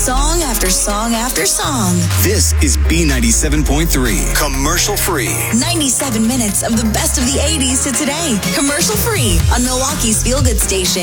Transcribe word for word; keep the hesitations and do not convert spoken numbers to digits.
Song after song after song. This is B ninety-seven point three, commercial free. ninety-seven minutes of the best of the eighties to today. Commercial free on Milwaukee's Feel Good Station.